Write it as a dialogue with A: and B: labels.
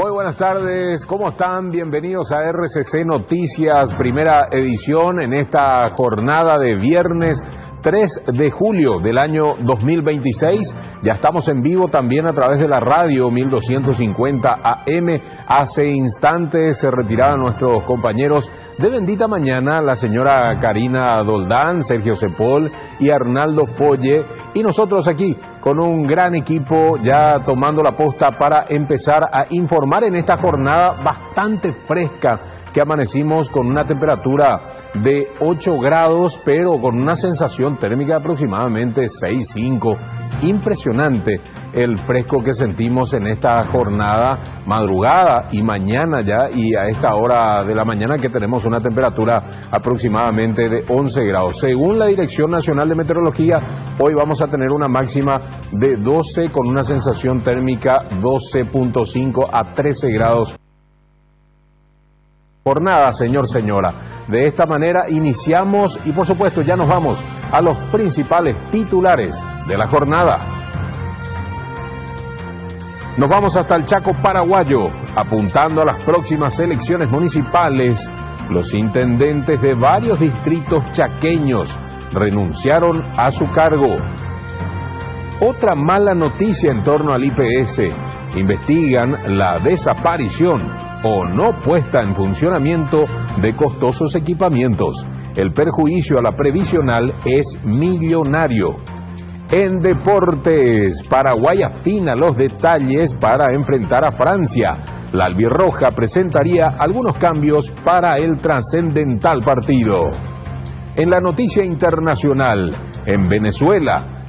A: Muy buenas tardes, ¿cómo están? Bienvenidos a RCC Noticias, primera edición en esta jornada de viernes 3 de julio del año 2026. Ya estamos en vivo también a través de la radio 1250 AM. Hace instantes se retiraban nuestros compañeros de Bendita Mañana, la señora Karina Doldán, Sergio Cepol y Arnaldo Folle, y nosotros aquí con un gran equipo ya tomando la posta para empezar a informar en esta jornada bastante fresca que amanecimos con una temperatura de 8 grados, pero con una sensación térmica de aproximadamente 6,5. Impresionante el fresco que sentimos en esta jornada madrugada y mañana ya, y a esta hora de la mañana que tenemos una temperatura aproximadamente de 11 grados. Según la Dirección Nacional de Meteorología, hoy vamos a tener una máxima de 12 con una sensación térmica 12,5 a 13 grados. Jornada, señora. De esta manera iniciamos y por supuesto ya nos vamos a los principales titulares de la jornada. Nos vamos hasta el Chaco paraguayo, apuntando a las próximas elecciones municipales. Los intendentes de varios distritos chaqueños renunciaron a su cargo. Otra mala noticia en torno al IPS. Investigan la desaparición o no puesta en funcionamiento de costosos equipamientos. El perjuicio a la previsional es millonario. En deportes, Paraguay afina los detalles para enfrentar a Francia. La albirroja presentaría algunos cambios para el trascendental partido. En la noticia internacional, en Venezuela,